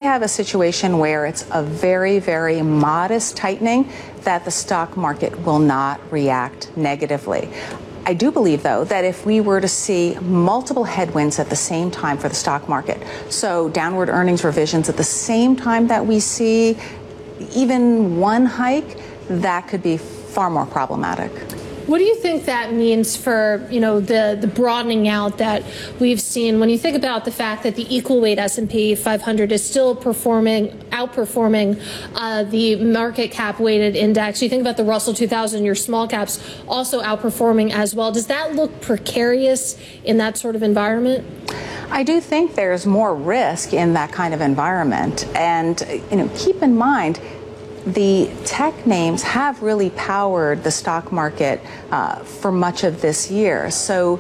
have a situation where it's a very, very modest tightening, that the stock market will not react negatively. I do believe, though, that if we were to see multiple headwinds at the same time for the stock market, so downward earnings revisions at the same time that we see even one hike, that could be far more problematic. What do you think that means for, the broadening out that we've seen when you think about the fact that the equal weight S&P 500 is still outperforming the market cap weighted index? You think about the Russell 2000, your small caps also outperforming as well. Does that look precarious in that sort of environment? I do think there's more risk in that kind of environment. And, keep in mind, the tech names have really powered the stock market for much of this year. So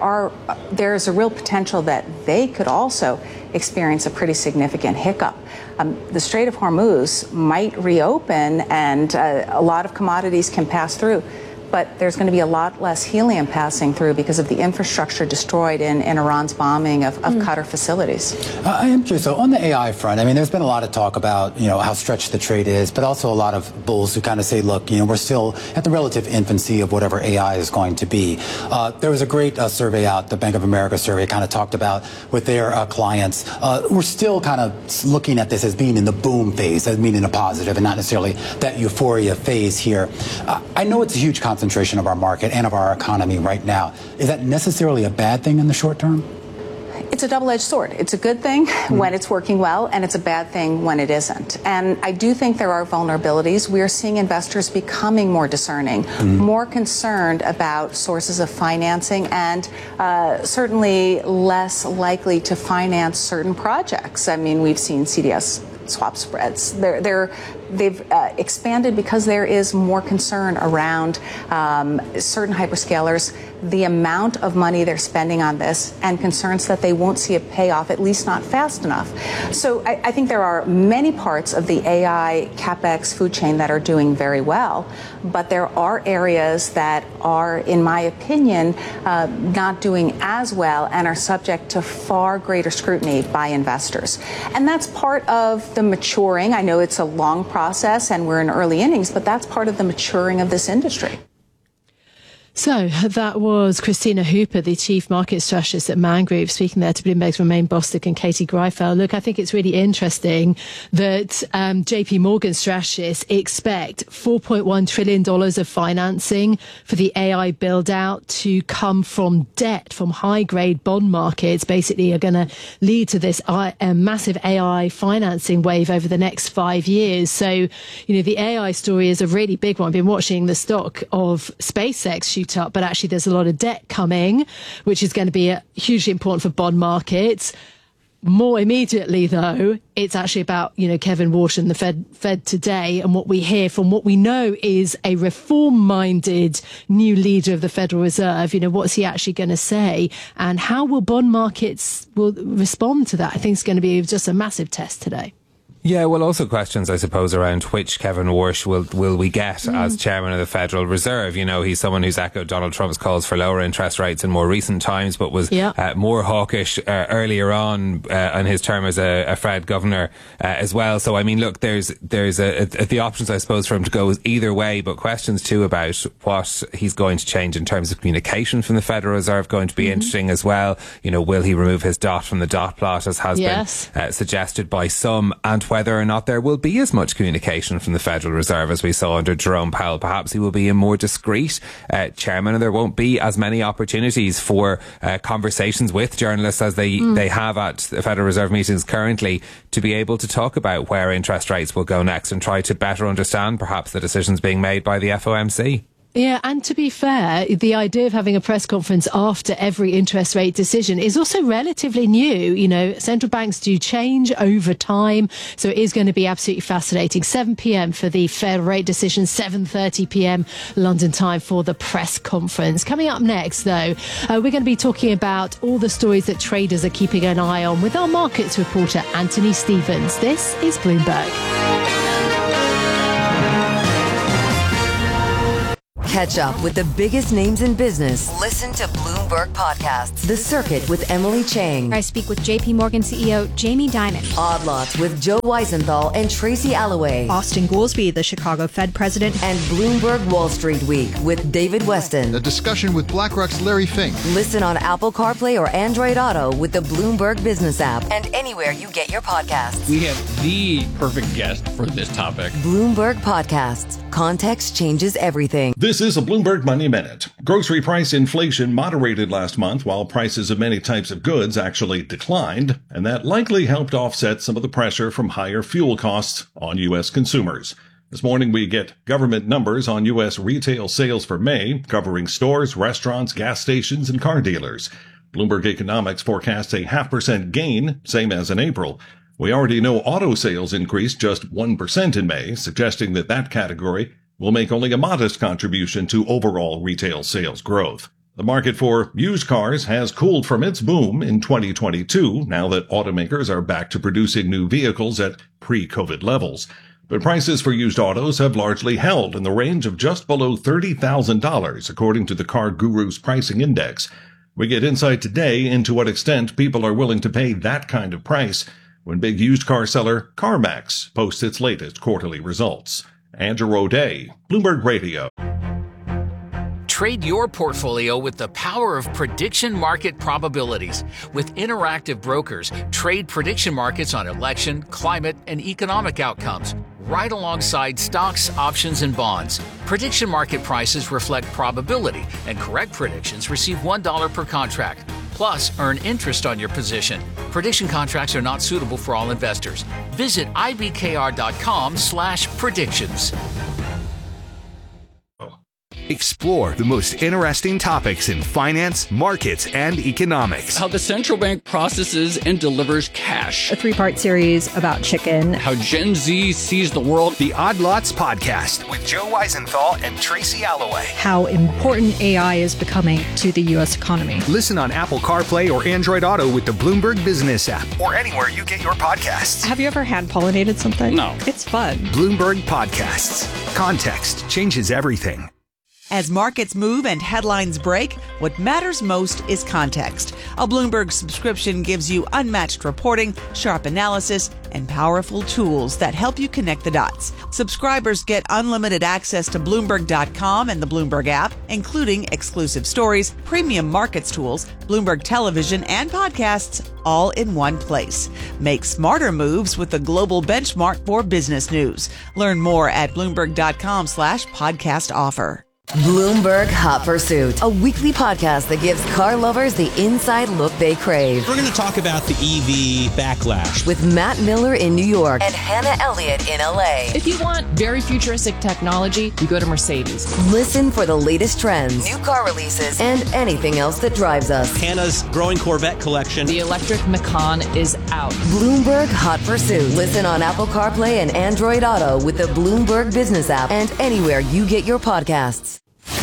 there's a real potential that they could also experience a pretty significant hiccup. The Strait of Hormuz might reopen and a lot of commodities can pass through. But there's going to be a lot less helium passing through because of the infrastructure destroyed in Iran's bombing of Qatar facilities. I am curious, so on the AI front, there's been a lot of talk about, how stretched the trade is, but also a lot of bulls who kind of say, look, we're still at the relative infancy of whatever AI is going to be. There was a great survey out, the Bank of America survey kind of talked about with their clients. We're still kind of looking at this as being in the boom phase, as meaning a positive and not necessarily that euphoria phase here. I know it's a huge concentration of our market and of our economy right now. Is that necessarily a bad thing in the short term? It's a double-edged sword. It's a good thing when it's working well, and it's a bad thing when it isn't. And I do think there are vulnerabilities. We are seeing investors becoming more discerning, more concerned about sources of financing, and certainly less likely to finance certain projects. We've seen CDS swap spreads. They've expanded because there is more concern around certain hyperscalers, the amount of money they're spending on this, and concerns that they won't see a payoff, at least not fast enough. So I think there are many parts of the AI CapEx food chain that are doing very well, but there are areas that are, in my opinion, not doing as well and are subject to far greater scrutiny by investors. And that's part of the maturing. I know it's a long process and we're in early innings, but that's part of the maturing of this industry. So that was Christina Hooper, the chief market strategist at Man Group, speaking there to Bloomberg's Romaine Bostick and Katie Greifeld. Look, I think it's really interesting that JP Morgan strategists expect $4.1 trillion of financing for the AI build out to come from debt, from high grade bond markets, basically are going to lead to this massive AI financing wave over the next 5 years. So, the AI story is a really big one. I've been watching the stock of SpaceX shoot up, but actually there's a lot of debt coming, which is going to be hugely important for bond markets. More immediately, though, it's actually about, Kevin Walsh and the Fed today, and what we hear from what we know is a reform-minded new leader of the Federal Reserve. What's he actually going to say, and how will bond markets will respond to that? I think it's going to be just a massive test today. Yeah, well, also questions, I suppose, around which Kevin Walsh will we get as chairman of the Federal Reserve. He's someone who's echoed Donald Trump's calls for lower interest rates in more recent times, but was more hawkish earlier on in his term as a Fed governor as well. So, look, there's the options, I suppose, for him to go either way, but questions too about what he's going to change in terms of communication from the Federal Reserve going to be interesting as well. Will he remove his dot from the dot plot, as has been suggested by some, and whether or not there will be as much communication from the Federal Reserve as we saw under Jerome Powell. Perhaps he will be a more discreet chairman, and there won't be as many opportunities for conversations with journalists as they have at the Federal Reserve meetings currently, to be able to talk about where interest rates will go next and try to better understand perhaps the decisions being made by the FOMC. Yeah, and to be fair, the idea of having a press conference after every interest rate decision is also relatively new. Central banks do change over time, so it is going to be absolutely fascinating. 7 p.m. for the Fed rate decision, 7:30 p.m. London time for the press conference. Coming up next, though, we're going to be talking about all the stories that traders are keeping an eye on with our markets reporter, Anthony Stevens. This is Bloomberg. Catch up with the biggest names in business. Listen to Bloomberg Podcasts. The Circuit with Emily Chang. I speak with JP Morgan CEO Jamie Dimon. Odd Lots with Joe Weisenthal and Tracy Alloway. Austin Goolsbee, the Chicago Fed president. And Bloomberg Wall Street Week with David Weston. A discussion with BlackRock's Larry Fink. Listen on Apple CarPlay or Android Auto with the Bloomberg Business app and anywhere you get your podcasts. We have the perfect guest for this topic. Bloomberg Podcasts. Context changes everything. This is a Bloomberg Money Minute. Grocery price inflation moderated last month while prices of many types of goods actually declined, and that likely helped offset some of the pressure from higher fuel costs on U.S. consumers. This morning we get government numbers on U.S. retail sales for May, covering stores, restaurants, gas stations, and car dealers. Bloomberg Economics forecasts a 0.5% gain, same as in April. We already know auto sales increased just 1% in May, suggesting that category will make only a modest contribution to overall retail sales growth. The market for used cars has cooled from its boom in 2022, now that automakers are back to producing new vehicles at pre-COVID levels. But prices for used autos have largely held in the range of just below $30,000, according to the Car Guru's pricing index. We get insight today into what extent people are willing to pay that kind of price when big used car seller CarMax posts its latest quarterly results. Andrew O'Day, Bloomberg Radio. Trade your portfolio with the power of prediction market probabilities. With Interactive Brokers, trade prediction markets on election, climate, and economic outcomes, right alongside stocks, options, and bonds. Prediction market prices reflect probability, and correct predictions receive $1 per contract. Plus, earn interest on your position. Prediction contracts are not suitable for all investors. Visit ibkr.com/predictions. Explore the most interesting topics in finance, markets, and economics. How the central bank processes and delivers cash. A 3-part series about chicken. How Gen Z sees the world. The Odd Lots Podcast with Joe Weisenthal and Tracy Alloway. How important AI is becoming to the U.S. economy. Listen on Apple CarPlay or Android Auto with the Bloomberg Business app or anywhere you get your podcasts. Have you ever hand-pollinated something? No. It's fun. Bloomberg Podcasts. Context changes everything. As markets move and headlines break, what matters most is context. A Bloomberg subscription gives you unmatched reporting, sharp analysis, and powerful tools that help you connect the dots. Subscribers get unlimited access to Bloomberg.com and the Bloomberg app, including exclusive stories, premium markets tools, Bloomberg television, and podcasts, all in one place. Make smarter moves with the global benchmark for business news. Learn more at Bloomberg.com/podcast offer. Bloomberg Hot Pursuit, a weekly podcast that gives car lovers the inside look they crave. We're going to talk about the EV backlash with Matt Miller in New York and Hannah Elliott in LA. If you want very futuristic technology, you go to Mercedes. Listen for the latest trends, new car releases, and anything else that drives us. Hannah's growing Corvette collection. The electric Macan is out. Bloomberg Hot Pursuit. Listen on Apple CarPlay and Android Auto with the Bloomberg Business app and anywhere you get your podcasts.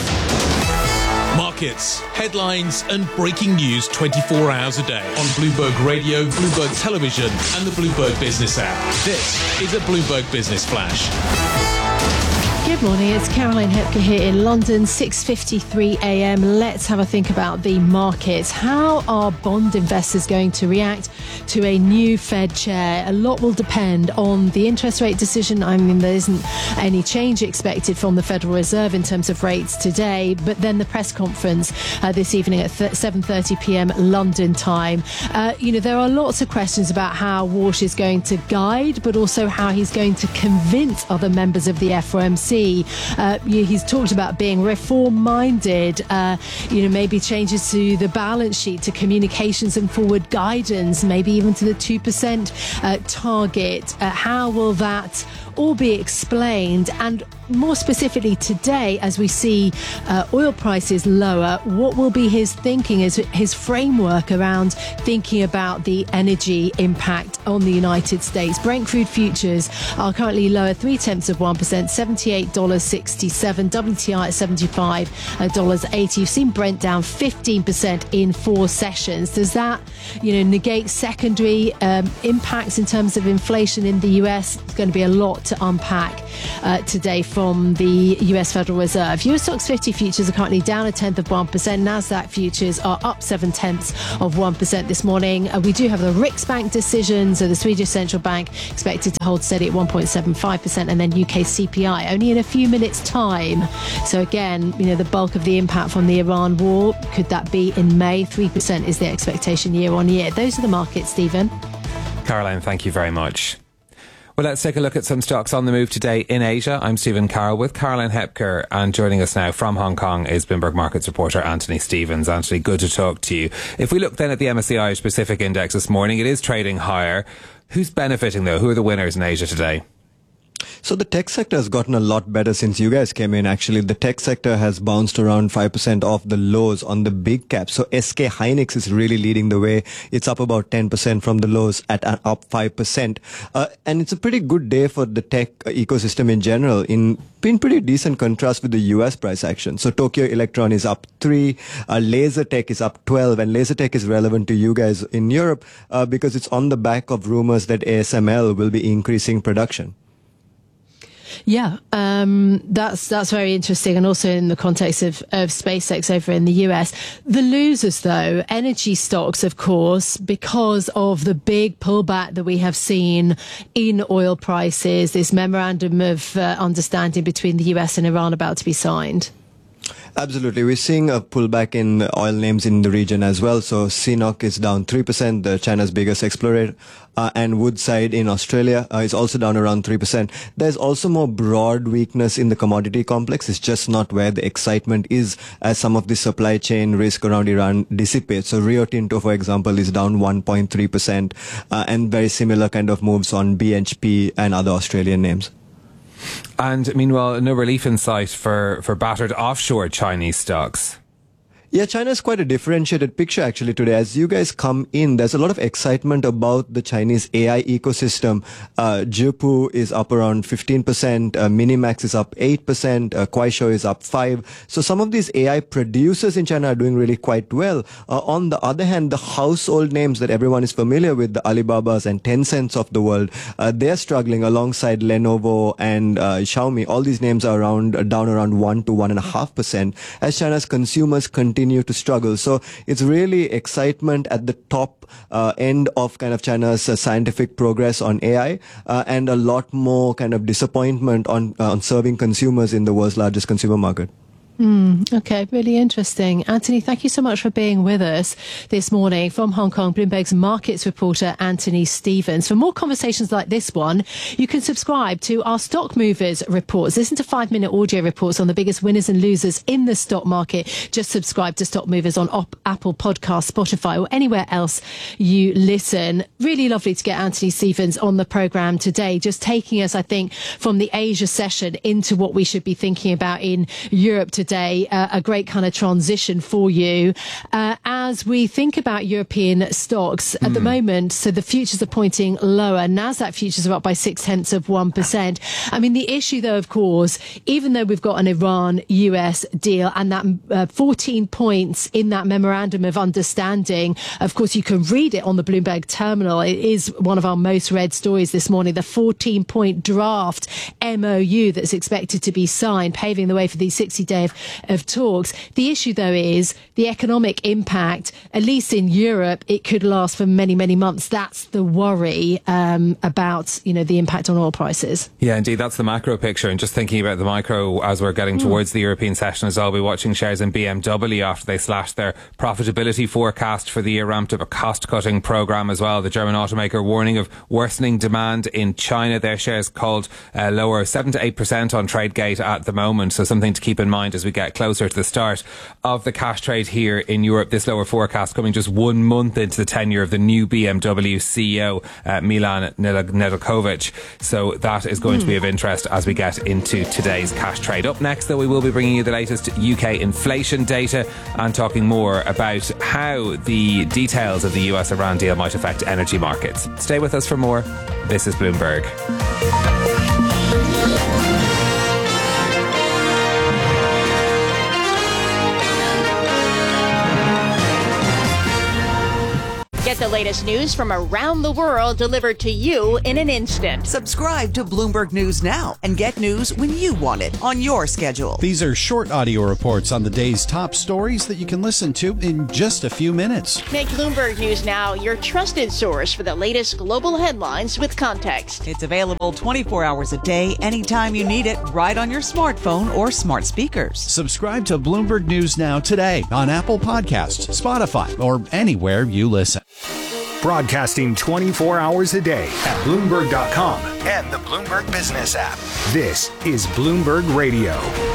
Markets, headlines, and breaking news 24 hours a day on Bloomberg Radio, Bloomberg Television, and the Bloomberg Business app. This is a Bloomberg Business Flash. Good morning, it's Caroline Hepker here in London, 6:53 a.m. Let's have a think about the markets. How are bond investors going to react to a new Fed chair? A lot will depend on the interest rate decision. I mean, there isn't any change expected from the Federal Reserve in terms of rates today, but then the press conference this evening at 7:30 p.m. London time. There are lots of questions about how Walsh is going to guide, but also how he's going to convince other members of the FOMC. He's talked about being reform-minded, maybe changes to the balance sheet, to communications and forward guidance, maybe even to the 2% target. How will that all be explained? And more specifically today, as we see oil prices lower, what will be his thinking, his framework around thinking about the energy impact on the United States? Brent crude futures are currently lower 0.3%, $78.67. WTI at $75.80. You've seen Brent down 15% in 4 sessions. Does that, negate secondary impacts in terms of inflation in the US? It's going to be a lot to unpack today from the US Federal Reserve. US Stocks 50 futures are currently down 0.1%. NASDAQ futures are up 0.7% this morning. We do have the Riksbank decision, so the Swedish Central Bank expected to hold steady at 1.75%, and then UK CPI only in a few minutes' time. So again, the bulk of the impact from the Iran war, could that be in May? 3% is the expectation year on year. Those are the markets, Stephen. Caroline, thank you very much. Well, let's take a look at some stocks on the move today in Asia. I'm Stephen Carroll with Caroline Hepker, and joining us now from Hong Kong is Bloomberg Markets reporter Anthony Stevens. Anthony, good to talk to you. If we look then at the MSCI Pacific Index this morning, it is trading higher. Who's benefiting though? Who are the winners in Asia today? So the tech sector has gotten a lot better since you guys came in. Actually, the tech sector has bounced around 5% off the lows on the big caps. So SK Hynix is really leading the way. It's up about 10% from the lows at up 5%. And it's a pretty good day for the tech ecosystem in general, in pretty decent contrast with the US price action. So Tokyo Electron is up 3, LaserTech is up 12, and LaserTech is relevant to you guys in Europe because it's on the back of rumors that ASML will be increasing production. Yeah, that's very interesting, and also in the context of SpaceX over in the US. The losers, though, energy stocks, of course, because of the big pullback that we have seen in oil prices, this memorandum of understanding between the US and Iran about to be signed. Absolutely. We're seeing a pullback in oil names in the region as well. So CNOOC is down 3%, China's biggest explorer, and Woodside in Australia is also down around 3%. There's also more broad weakness in the commodity complex. It's just not where the excitement is as some of the supply chain risk around Iran dissipates. So Rio Tinto, for example, is down 1.3%, and very similar kind of moves on BHP and other Australian names. And meanwhile, no relief in sight for battered offshore Chinese stocks. Yeah, China is quite a differentiated picture actually today. As you guys come in, there's a lot of excitement about the Chinese AI ecosystem. Zhipu is up around 15%, Minimax is up 8%, Kuaishou is up 5%. So some of these AI producers in China are doing really quite well. On the other hand, the household names that everyone is familiar with, the Alibabas and Tencents of the world, they're struggling alongside Lenovo and Xiaomi. All these names are down around 1 to 1.5% as China's consumers continue to struggle. So it's really excitement at the top end of kind of China's scientific progress on AI, and a lot more kind of disappointment on serving consumers in the world's largest consumer market. Okay, really interesting. Anthony, thank you so much for being with us this morning from Hong Kong, Bloomberg's markets reporter Anthony Stevens. For more conversations like this one, you can subscribe to our Stock Movers reports. Listen to 5-minute audio reports on the biggest winners and losers in the stock market. Just subscribe to Stock Movers on Apple Podcasts, Spotify, or anywhere else you listen. Really lovely to get Anthony Stevens on the programme today, just taking us, I think, from the Asia session into what we should be thinking about in Europe today. A great kind of transition for you as we think about European stocks at the moment. So the futures are pointing lower. NASDAQ futures are up by 0.6%. I mean, the issue, though, of course, even though we've got an Iran-US deal and that 14 points in that memorandum of understanding, of course, you can read it on the Bloomberg terminal. It is one of our most read stories this morning, the 14-point draft MOU that's expected to be signed, paving the way for the 60-day of talks. The issue, though, is the economic impact, at least in Europe, it could last for many, many months. That's the worry about, the impact on oil prices. Yeah, indeed, that's the macro picture. And just thinking about the micro as we're getting towards the European session as well, we'll be watching shares in BMW after they slashed their profitability forecast for the year, ramped up a cost-cutting programme as well. The German automaker warning of worsening demand in China. Their shares called lower 7 to 8% on TradeGate at the moment. So something to keep in mind as we get closer to the start of the cash trade here in Europe. This lower forecast coming just 1 month into the tenure of the new BMW CEO, Milan Nedeljkovic. So that is going to be of interest as we get into today's cash trade. Up next, though, we will be bringing you the latest UK inflation data and talking more about how the details of the US-Iran deal might affect energy markets. Stay with us for more. This is Bloomberg. Get the latest news from around the world delivered to you in an instant. Subscribe to Bloomberg News now and get news when you want it on your schedule. These are short audio reports on the day's top stories that you can listen to in just a few minutes. Make Bloomberg News Now your trusted source for the latest global headlines with context. It's available 24 hours a day, anytime you need it, right on your smartphone or smart speakers. Subscribe to Bloomberg News Now today on Apple Podcasts, Spotify, or anywhere you listen. Broadcasting 24 hours a day at Bloomberg.com and the Bloomberg Business app. This is Bloomberg Radio.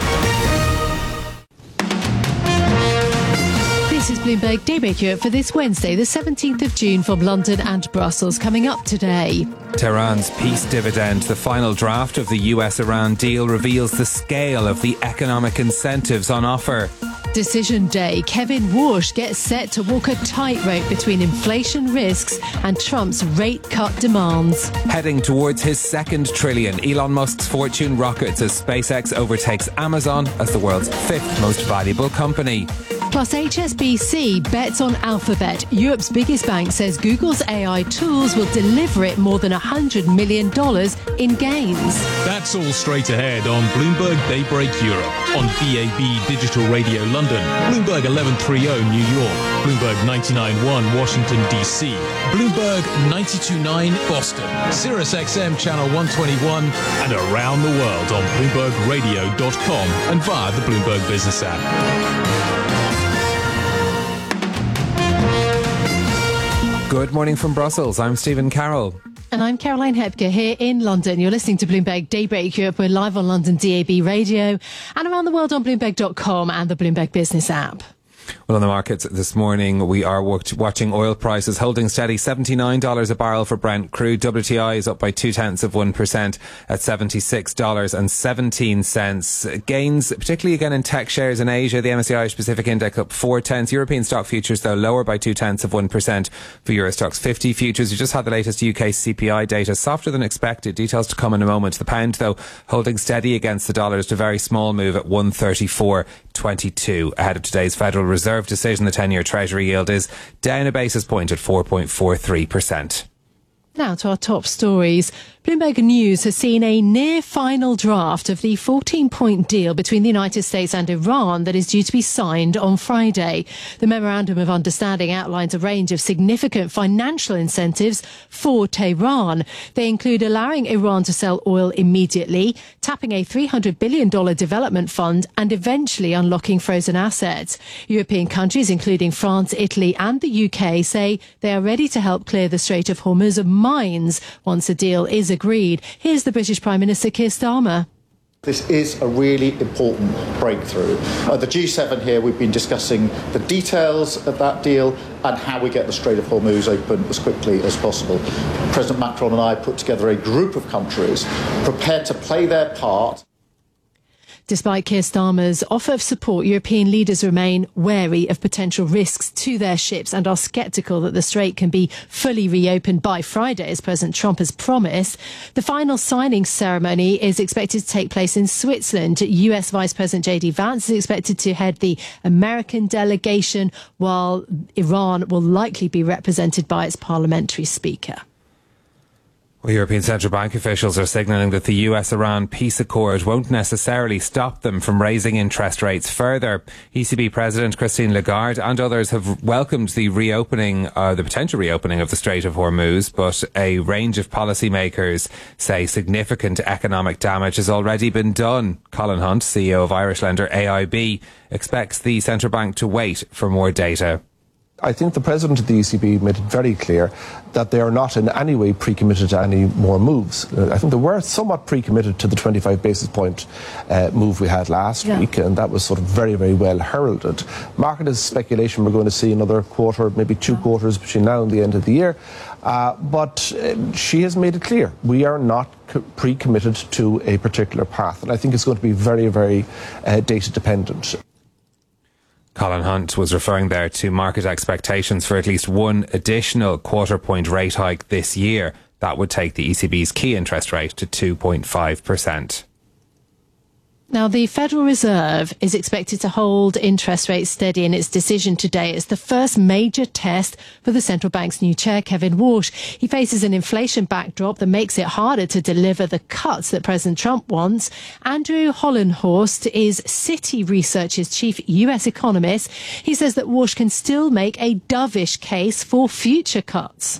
This is Bloomberg Daybreak Europe for this Wednesday, the 17th of June from London and Brussels. Coming up today. Tehran's peace dividend, the final draft of the US-Iran deal, reveals the scale of the economic incentives on offer. Decision day. Kevin Warsh gets set to walk a tightrope between inflation risks and Trump's rate cut demands. Heading towards his second trillion, Elon Musk's fortune rockets as SpaceX overtakes Amazon as the world's fifth most valuable company. Plus, HSBC bets on Alphabet. Europe's biggest bank says Google's AI tools will deliver it more than $100 million in gains. That's all straight ahead on Bloomberg Daybreak Europe, on DAB Digital Radio London, Bloomberg 1130 New York, Bloomberg 99.1 Washington, D.C., Bloomberg 92.9 Boston, Sirius XM Channel 121, and around the world on BloombergRadio.com and via the Bloomberg Business app. Good morning from Brussels. I'm Stephen Carroll. And I'm Caroline Hepker here in London. You're listening to Bloomberg Daybreak Europe. We're live on London DAB radio and around the world on Bloomberg.com and the Bloomberg Business app. Well, on the markets this morning, we are watching oil prices holding steady. $79 a barrel for Brent crude. WTI is up by 0.2% at $76.17. Gains, particularly again in tech shares in Asia. The MSCI Irish Pacific Index up 0.4. European stock futures, though, lower by 0.2% for Eurostoxx 50 futures. We just had the latest UK CPI data, softer than expected. Details to come in a moment. The pound, though, holding steady against the dollar, just a very small move at 134.22. Ahead of today's Federal Reserve decision, the 10-year Treasury yield is down a basis point at 4.43%. Now to our top stories. Bloomberg News has seen a near final draft of the 14-point deal between the United States and Iran that is due to be signed on Friday. The Memorandum of Understanding outlines a range of significant financial incentives for Tehran. They include allowing Iran to sell oil immediately, tapping a $300 billion development fund, and eventually unlocking frozen assets. European countries, including France, Italy and the UK, say they are ready to help clear the Strait of Hormuz of mines once a deal is agreed. Here's the British Prime Minister Keir Starmer. This is a really important breakthrough. At the G7 here, we've been discussing the details of that deal and how we get the Strait of Hormuz open as quickly as possible. President Macron and I put together a group of countries prepared to play their part. Despite Keir Starmer's offer of support, European leaders remain wary of potential risks to their ships and are sceptical that the strait can be fully reopened by Friday, as President Trump has promised. The final signing ceremony is expected to take place in Switzerland. US Vice President J.D. Vance is expected to head the American delegation, while Iran will likely be represented by its parliamentary speaker. Well, European Central Bank officials are signalling that the US-Iran peace accord won't necessarily stop them from raising interest rates further. ECB President Christine Lagarde and others have welcomed the potential reopening of the Strait of Hormuz, but a range of policymakers say significant economic damage has already been done. Colin Hunt, CEO of Irish lender AIB, expects the central bank to wait for more data. I think the President of the ECB made it very clear that they are not in any way pre-committed to any more moves. I think they were somewhat pre-committed to the 25 basis point move we had last week, and that was sort of very, very well heralded. Market is speculation we're going to see another quarter, maybe 2 quarters between now and the end of the year. But she has made it clear we are not pre-committed to a particular path, and I think it's going to be very, very data dependent. Colin Hunt was referring there to market expectations for at least one additional quarter-point rate hike this year. That would take the ECB's key interest rate to 2.5%. Now, the Federal Reserve is expected to hold interest rates steady in its decision today. It's the first major test for the central bank's new chair, Kevin Warsh. He faces an inflation backdrop that makes it harder to deliver the cuts that President Trump wants. Andrew Hollenhorst is Citi Research's chief US economist. He says that Warsh can still make a dovish case for future cuts.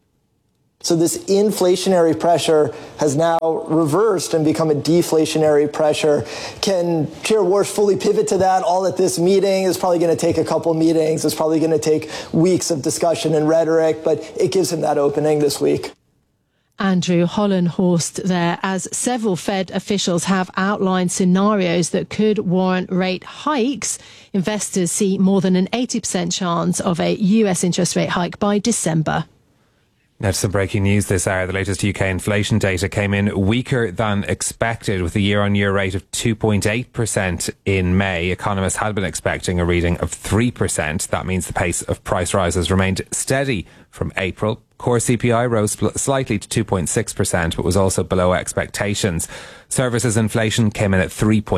So this inflationary pressure has now reversed and become a deflationary pressure. Can Chair Warsh fully pivot to that all at this meeting? It's probably going to take a couple meetings. It's probably going to take weeks of discussion and rhetoric, but it gives him that opening this week. Andrew Hollenhorst there, as several Fed officials have outlined scenarios that could warrant rate hikes. Investors see more than an 80% chance of a US interest rate hike by December. Now to some breaking news this hour. The latest UK inflation data came in weaker than expected, with a year-on-year rate of 2.8% in May. Economists had been expecting a reading of 3%. That means the pace of price rises remained steady from April. Core CPI rose slightly to 2.6%, but was also below expectations. Services inflation came in at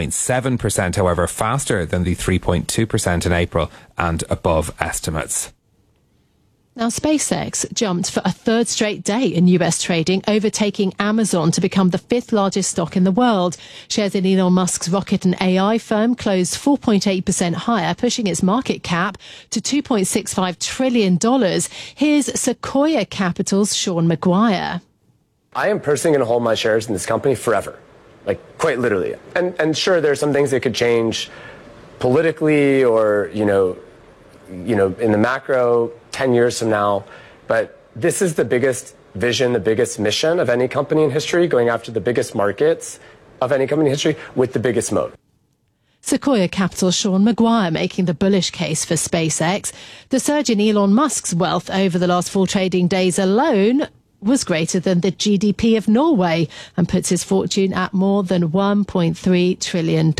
3.7%, however, faster than the 3.2% in April and above estimates. Now, SpaceX jumped for a third straight day in US trading, overtaking Amazon to become the fifth largest stock in the world. Shares in Elon Musk's rocket and AI firm closed 4.8% higher, pushing its market cap to $2.65 trillion. Here's Sequoia Capital's Sean Maguire. I am personally going to hold my shares in this company forever, like quite literally. And sure, there are some things that could change politically or, you know, in the macro 10 years from now. But this is the biggest vision, the biggest mission of any company in history, going after the biggest markets of any company in history with the biggest moat. Sequoia Capital's Sean Maguire making the bullish case for SpaceX. The surge in Elon Musk's wealth over the last 4 trading days alone was greater than the GDP of Norway and puts his fortune at more than $1.3 trillion.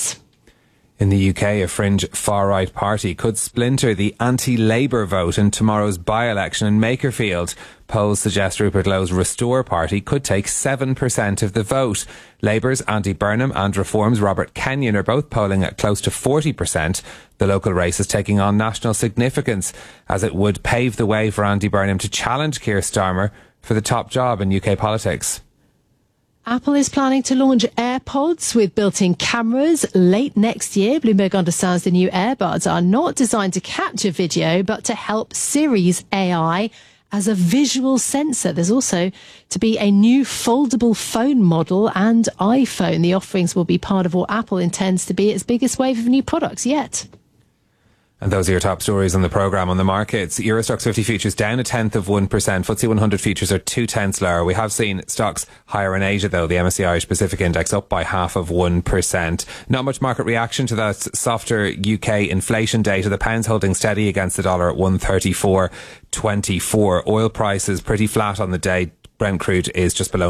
In the UK, a fringe far-right party could splinter the anti-Labour vote in tomorrow's by-election in Makerfield. Polls suggest Rupert Lowe's Restore party could take 7% of the vote. Labour's Andy Burnham and Reform's Robert Kenyon are both polling at close to 40%. The local race is taking on national significance, as it would pave the way for Andy Burnham to challenge Keir Starmer for the top job in UK politics. Apple is planning to launch AirPods with built-in cameras late next year. Bloomberg understands the new earbuds are not designed to capture video, but to help Siri's AI as a visual sensor. There's also to be a new foldable phone model and iPhone. The offerings will be part of what Apple intends to be its biggest wave of new products yet. And those are your top stories on the programme. On the markets, Euro Stoxx 50 futures down 0.1%. FTSE 100 futures are 0.2 lower. We have seen stocks higher in Asia, though. The MSCI Irish Pacific Index up by 0.5%. Not much market reaction to that softer UK inflation data. The pound's holding steady against the dollar at 134.24. Oil prices pretty flat on the day. Brent crude is just below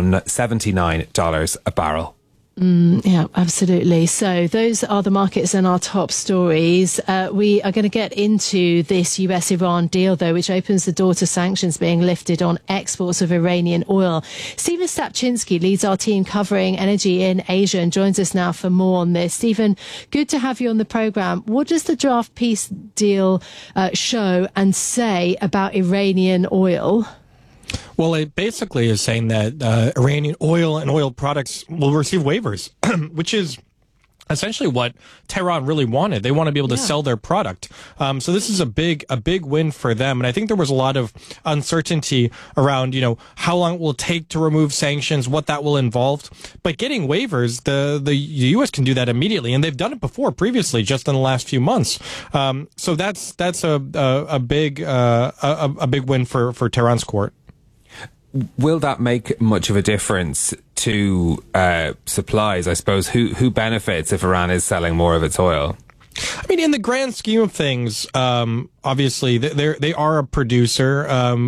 $79 a barrel. Yeah, absolutely. So those are the markets and our top stories. We are going to get into this US-Iran deal, though, which opens the door to sanctions being lifted on exports of Iranian oil. Stephen Stapczynski leads our team covering energy in Asia and joins us now for more on this. Stephen, good to have you on the programme. What does the draft peace deal show and say about Iranian oil? Well, it basically is saying that Iranian oil and oil products will receive waivers, which is essentially what Tehran really wanted. They want to be able to sell their product. So this is a big win for them. And I think there was a lot of uncertainty around, how long it will take to remove sanctions, what that will involve. But getting waivers, the U.S. can do that immediately. And they've done it before, previously, just in the last few months. So that's a big win for Tehran's court. Will that make much of a difference to supplies? I suppose who benefits if Iran is selling more of its oil? I mean, in the grand scheme of things, obviously they are a producer.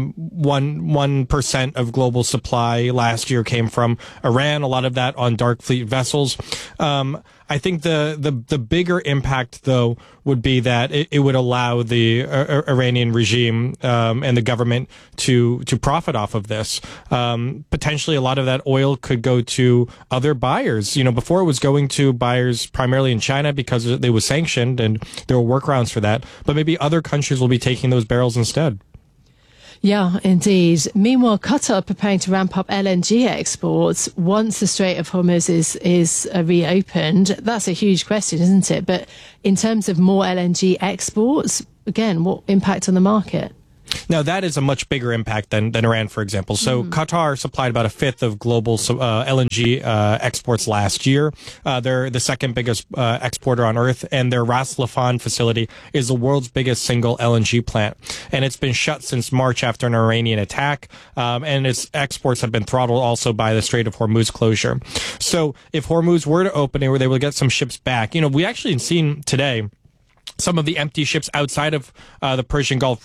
1% of global supply last year came from Iran. A lot of that on dark fleet vessels. I think the bigger impact, though, would be that it would allow the Iranian regime and the government to profit off of this. Potentially, a lot of that oil could go to other buyers. Before it was going to buyers primarily in China because it was sanctioned, and there were workarounds for that. But maybe other countries will be taking those barrels instead. Yeah, indeed. Meanwhile, Qatar preparing to ramp up LNG exports once the Strait of Hormuz is reopened. That's a huge question, isn't it? But in terms of more LNG exports, again, what impact on the market? Now, that is a much bigger impact than Iran, for example. So Qatar supplied about a fifth of global LNG exports last year. They're the second biggest exporter on Earth, and their Ras Laffan facility is the world's biggest single LNG plant. And it's been shut since March after an Iranian attack, and its exports have been throttled also by the Strait of Hormuz closure. So if Hormuz were to open, they will get some ships back. We actually seen today some of the empty ships outside of the Persian Gulf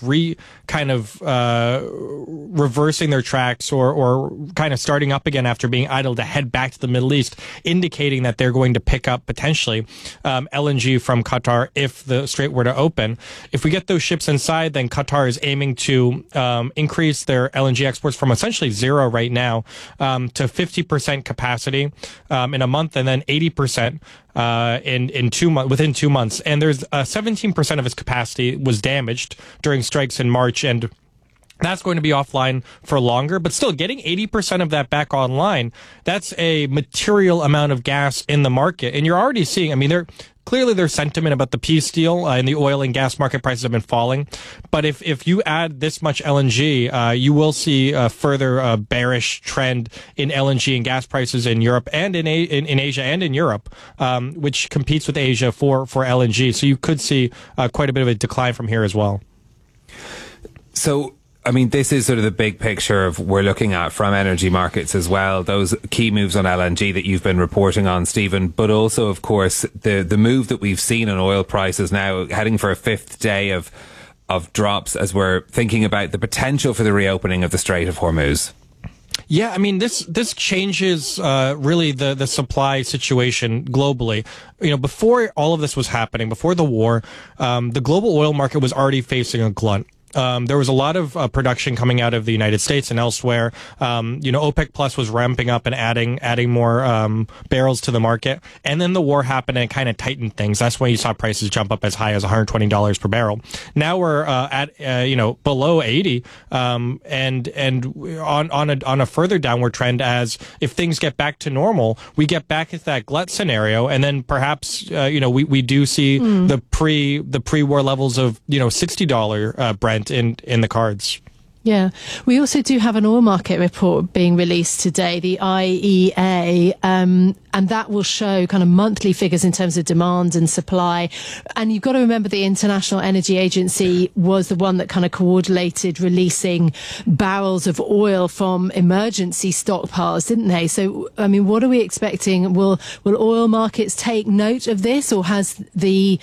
reversing their tracks or kind of starting up again after being idle to head back to the Middle East, indicating that they're going to pick up potentially LNG from Qatar if the Strait were to open. If we get those ships inside, then Qatar is aiming to increase their LNG exports from essentially zero right now to 50% capacity in a month, and then 80% within 2 months. And there's 17% of its capacity was damaged during strikes in March, and that's going to be offline for longer. But still, getting 80% of that back online, that's a material amount of gas in the market. And you're already seeing, clearly there's sentiment about the peace deal and the oil and gas market prices have been falling. But if you add this much LNG, you will see a further bearish trend in LNG and gas prices in Europe and in Asia and in Europe, which competes with Asia for LNG. So you could see quite a bit of a decline from here as well. So, this is sort of the big picture of we're looking at from energy markets as well, those key moves on LNG that you've been reporting on, Stephen, but also, of course, the move that we've seen in oil prices now heading for a fifth day of drops as we're thinking about the potential for the reopening of the Strait of Hormuz. Yeah, this changes really the supply situation globally. Before all of this was happening, before the war, the global oil market was already facing a glut. There was a lot of production coming out of the United States and elsewhere. OPEC Plus was ramping up and adding more barrels to the market. And then the war happened and it kind of tightened things. That's when you saw prices jump up as high as $120 per barrel. Now we're at below 80, and on a further downward trend as if things get back to normal, we get back into that glut scenario, and then perhaps we do see the pre-war levels of $60 Brent in the cards. Yeah. We also do have an oil market report being released today, the IEA, and that will show kind of monthly figures in terms of demand and supply. And you've got to remember the International Energy Agency was the one that kind of coordinated releasing barrels of oil from emergency stockpiles, didn't they? So, what are we expecting? Will oil markets take note of this, or has the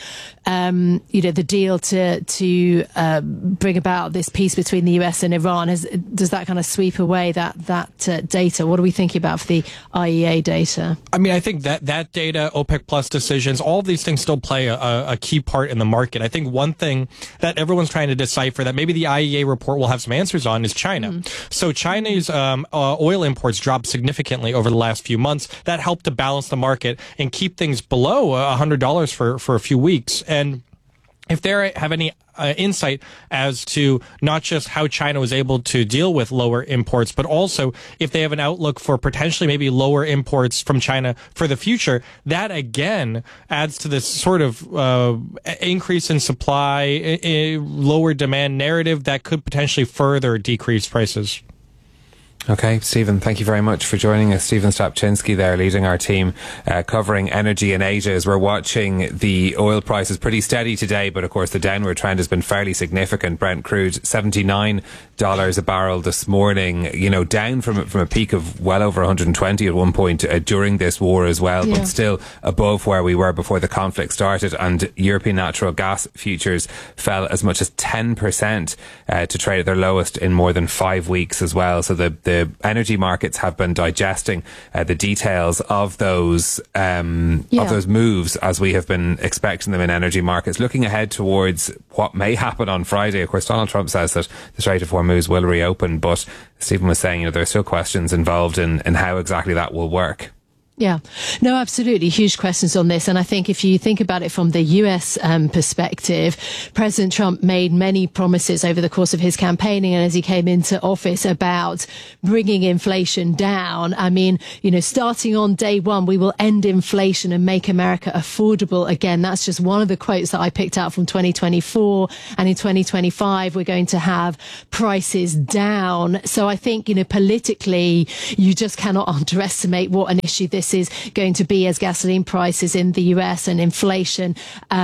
deal to bring about this peace between the US and Iran, does that kind of sweep away that data? What are we thinking about for the IEA data? I think that data, OPEC Plus decisions, all of these things still play a key part in the market. I think one thing that everyone's trying to decipher that maybe the IEA report will have some answers on is China. So China's oil imports dropped significantly over the last few months. That helped to balance the market and keep things below $100 for a few weeks. And if they have any insight as to not just how China was able to deal with lower imports, but also if they have an outlook for potentially maybe lower imports from China for the future, that again adds to this sort of increase in supply, lower demand narrative that could potentially further decrease prices. Okay, Stephen, thank you very much for joining us. Stephen Stropczynski there, leading our team covering energy in Asia, as we're watching the oil prices pretty steady today, but of course the downward trend has been fairly significant. Brent crude $79 a barrel this morning, down from a peak of well over 120 at one point during this war as well, but still above where we were before the conflict started. And European natural gas futures fell as much as 10% to trade at their lowest in more than 5 weeks as well. So the energy markets have been digesting the details of those moves as we have been expecting them in energy markets. Looking ahead towards what may happen on Friday, of course, Donald Trump says that the Strait of Hormuz will reopen, but Stephen was saying, there are still questions involved in how exactly that will work. Yeah, no, absolutely. Huge questions on this. And I think if you think about it from the US perspective, President Trump made many promises over the course of his campaigning and as he came into office about bringing inflation down. I mean, starting on day one, we will end inflation and make America affordable again. That's just one of the quotes that I picked out from 2024. And in 2025, we're going to have prices down. So I think, politically, you just cannot underestimate what an issue this is going to be as gasoline prices in the US and inflation,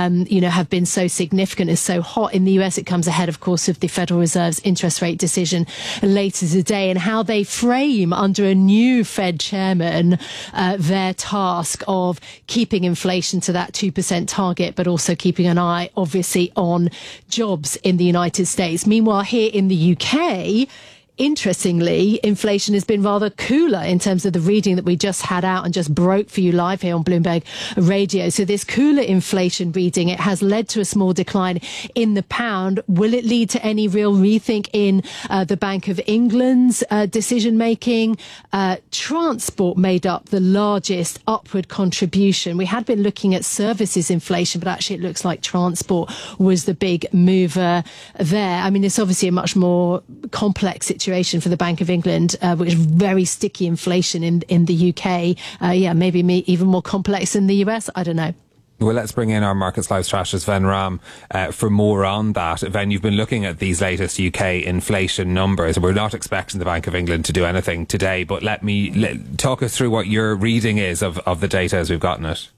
have been so significant and so hot in the US. It comes ahead, of course, of the Federal Reserve's interest rate decision later today and how they frame under a new Fed chairman their task of keeping inflation to that 2% target, but also keeping an eye, obviously, on jobs in the United States. Meanwhile, here in the UK, interestingly, inflation has been rather cooler in terms of the reading that we just had out and just broke for you live here on Bloomberg Radio. So this cooler inflation reading, it has led to a small decline in the pound. Will it lead to any real rethink in the Bank of England's decision making? Transport made up the largest upward contribution. We had been looking at services inflation, but actually it looks like transport was the big mover there. I mean, it's obviously a much more complex situation for the Bank of England, which is very sticky inflation in the UK. Maybe even more complex in the US. I don't know. Well, let's bring in our Markets Live strategist, Ven Ram, for more on that. Ven, you've been looking at these latest UK inflation numbers. We're not expecting the Bank of England to do anything today, but talk us through what your reading is of the data as we've gotten it.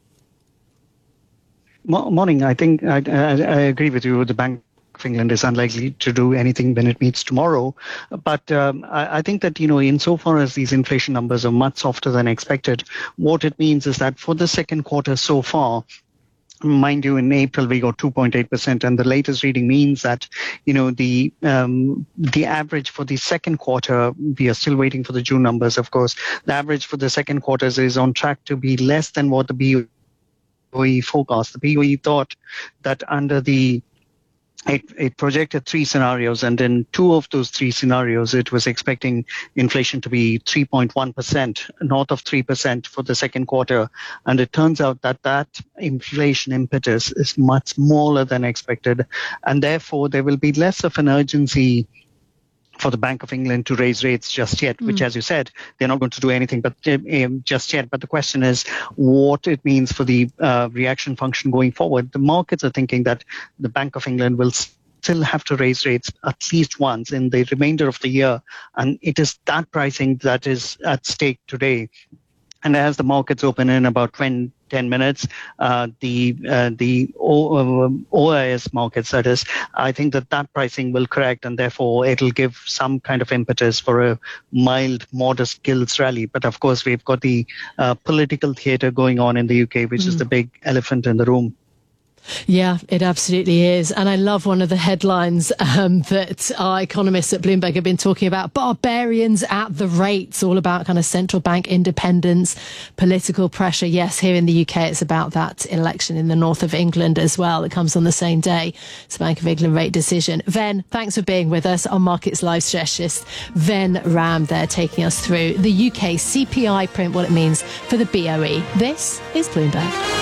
Morning. I think I agree with you. The Bank of England is unlikely to do anything when it meets tomorrow. But I think that, insofar as these inflation numbers are much softer than expected, what it means is that for the second quarter so far, mind you, in April we got 2.8%, and the latest reading means that, the average for the second quarter, we are still waiting for the June numbers, of course. The average for the second quarter is on track to be less than what the BOE forecast. The BOE thought that under it projected 3 scenarios, and in 2 of those 3 scenarios, it was expecting inflation to be 3.1%, north of 3% for the second quarter. And it turns out that inflation impetus is much smaller than expected. And therefore, there will be less of an urgency for the Bank of England to raise rates just yet, which, as you said, they're not going to do anything but just yet. But the question is what it means for the reaction function going forward. The markets are thinking that the Bank of England will still have to raise rates at least once in the remainder of the year. And it is that pricing that is at stake today. And as the markets open in about 10 minutes, the OIS markets, that is, I think that pricing will correct, and therefore it'll give some kind of impetus for a mild, modest gilts rally. But of course, we've got the political theatre going on in the UK, which is the big elephant in the room. Yeah, it absolutely is. And I love one of the headlines that our economists at Bloomberg have been talking about. Barbarians at the rates, all about kind of central bank independence, political pressure. Yes, here in the UK, it's about that election in the north of England as well. It comes on the same day. It's the Bank of England rate decision. Ven, thanks for being with us. Our Markets Live strategist, Ven Ram, there taking us through the UK CPI print, what it means for the BOE. This is Bloomberg.